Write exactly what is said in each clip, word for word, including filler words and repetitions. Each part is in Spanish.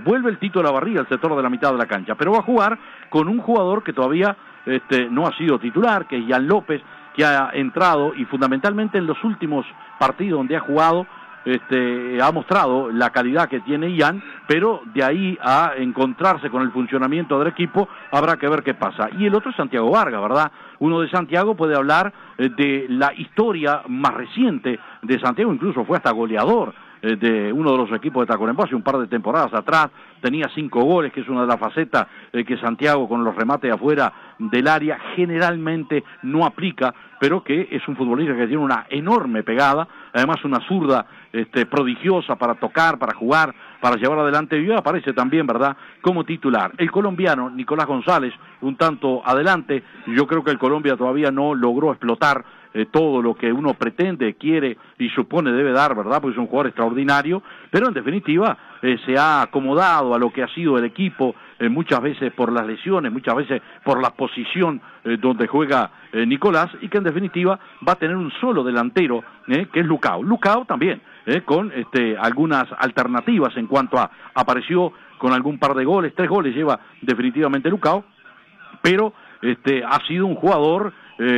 vuelve el Tito Lavarría al sector de la mitad de la cancha, pero va a jugar con un jugador que todavía este, no ha sido titular, que es Ian López, que ha entrado y fundamentalmente en los últimos partidos donde ha jugado, Este, ha mostrado la calidad que tiene Ian, pero de ahí a encontrarse con el funcionamiento del equipo habrá que ver qué pasa. Y el otro es Santiago Vargas, ¿verdad? Uno de Santiago puede hablar eh, de la historia más reciente de Santiago, incluso fue hasta goleador eh, de uno de los equipos de Tacuarembó hace un par de temporadas atrás, tenía cinco goles, que es una de las facetas eh, que Santiago con los remates afuera del área generalmente no aplica, pero que es un futbolista que tiene una enorme pegada, además una zurda este, prodigiosa para tocar, para jugar, para llevar adelante, y aparece también, ¿verdad?, como titular. El colombiano Nicolás González, un tanto adelante, yo creo que el Colombia todavía no logró explotar eh, todo lo que uno pretende, quiere y supone debe dar, ¿verdad?, porque es un jugador extraordinario, pero en definitiva eh, se ha acomodado a lo que ha sido el equipo, eh, muchas veces por las lesiones, muchas veces por la posición eh, donde juega eh, Nicolás, y que en definitiva va a tener un solo delantero, eh, que es Lucao. Lucao también, eh, con este, algunas alternativas en cuanto a, apareció con algún par de goles, tres goles lleva definitivamente Lucao, pero este, ha sido un jugador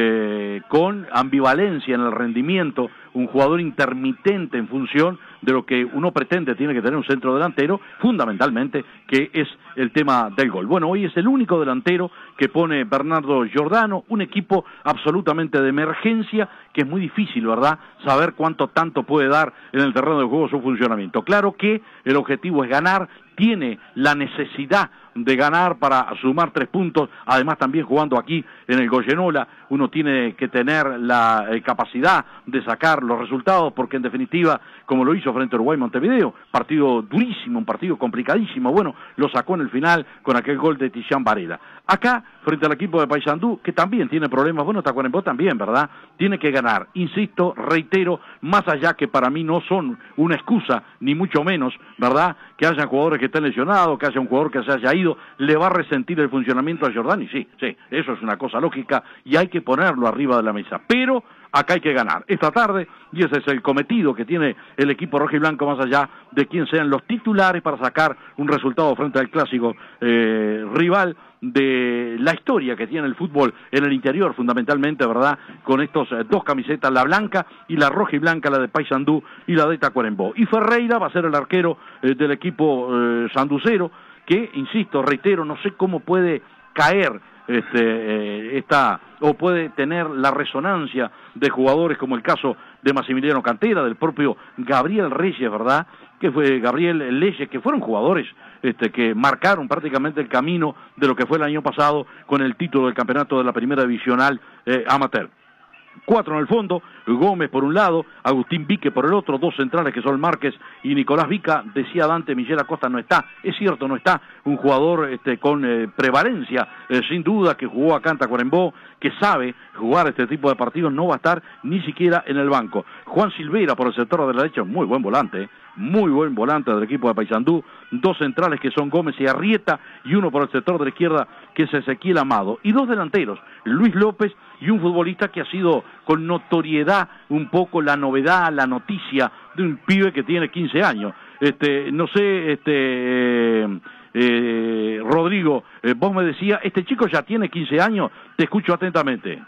eh, con ambivalencia en el rendimiento, un jugador intermitente en función de lo que uno pretende, tiene que tener un centro delantero, fundamentalmente, que es el tema del gol. Bueno, hoy es el único delantero que pone Bernardo Giordano, un equipo absolutamente de emergencia, que es muy difícil, ¿verdad?, saber cuánto tanto puede dar en el terreno de juego su funcionamiento. Claro que el objetivo es ganar, tiene la necesidad de ganar para sumar tres puntos, además también jugando aquí en el Goyenola, uno tiene que tener la eh, capacidad de sacar los resultados, porque en definitiva, como lo hizo frente a Uruguay Montevideo, partido durísimo, un partido complicadísimo, bueno, lo sacó en el final con aquel gol de Tizian Varela. Acá, frente al equipo de Paysandú, que también tiene problemas, bueno, Tacuarembó también, ¿verdad?, tiene que ganar, insisto, reitero, más allá que para mí no son una excusa, ni mucho menos, ¿verdad?, que haya jugadores que estén lesionados, que haya un jugador que se haya ido, le va a resentir el funcionamiento a Giordani, sí, sí, eso es una cosa lógica y hay que ponerlo arriba de la mesa, pero acá hay que ganar esta tarde, y ese es el cometido que tiene el equipo rojiblanco, más allá de quién sean los titulares para sacar un resultado frente al clásico eh, rival de la historia que tiene el fútbol en el interior, fundamentalmente, ¿verdad?, con estos eh, dos camisetas, la blanca y la roja y blanca, la de Paysandú y la de Tacuarembó. Y Ferreira va a ser el arquero eh, del equipo eh, sanducero, que, insisto, reitero, no sé cómo puede caer este, eh, esta, o puede tener la resonancia de jugadores como el caso de Massimiliano Cantera, del propio Gabriel Reyes, ¿verdad?, que fue Gabriel Leyes, que fueron jugadores este, que marcaron prácticamente el camino de lo que fue el año pasado con el título del campeonato de la primera divisional eh, amateur. Cuatro en el fondo, Gómez por un lado, Agustín Vique por el otro, dos centrales que son Márquez y Nicolás Vica. Decía Dante, Miguel Acosta no está, es cierto, no está, un jugador este, con eh, prevalencia, eh, sin duda, que jugó acá en Tacuarembó, que sabe jugar este tipo de partidos, no va a estar ni siquiera en el banco. Juan Silveira por el sector de la derecha, muy buen volante, eh. muy buen volante del equipo de Paysandú, dos centrales que son Gómez y Arrieta, y uno por el sector de la izquierda que es Ezequiel Amado, y dos delanteros, Luis López y un futbolista que ha sido con notoriedad un poco la novedad, la noticia de un pibe que tiene quince años. Este, no sé, este eh, eh, Rodrigo, eh, vos me decías, este chico ya tiene quince años, te escucho atentamente.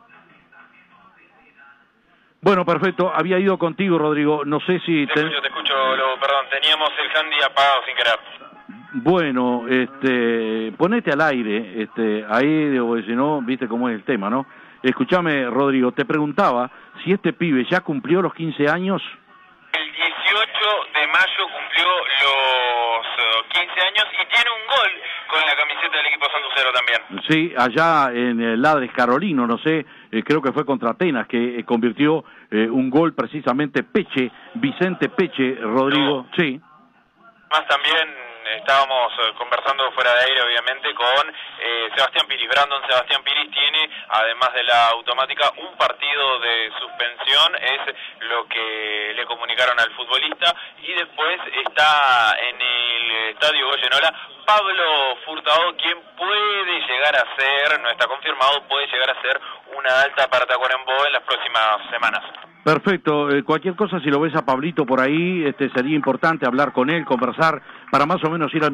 Bueno, perfecto, había ido contigo, Rodrigo, no sé si... Te, te... escucho, te escucho, lo, perdón, teníamos el handy apagado sin querer. Bueno, este, ponete al aire, este, ahí, digo, si no, viste cómo es el tema, ¿no? Escúchame, Rodrigo, te preguntaba si este pibe ya cumplió los quince años. El dieciocho de mayo cumplió los uh, quince años y tiene un gol con la camiseta del equipo sanducero también. Sí, allá en el Ladres Carolino, no sé, eh, creo que fue contra Atenas, que eh, convirtió eh, un gol precisamente Peche, Vicente Peche, Rodrigo, no. Sí. Más también estábamos eh, conversando fuera de aire, obviamente, con eh, Sebastián Piris. Brandon Sebastián Piris tiene, además de la automática, un partido de suspensión, es lo que le comunicaron al futbolista, y después está en el Estadio Goyenola Pablo Furtado, quien puede llegar a ser, no está confirmado, puede llegar a ser una alta para Tacuarembó en las próximas semanas. Perfecto, eh, cualquier cosa, si lo ves a Pablito por ahí, este sería importante hablar con él, conversar, para más o menos ir al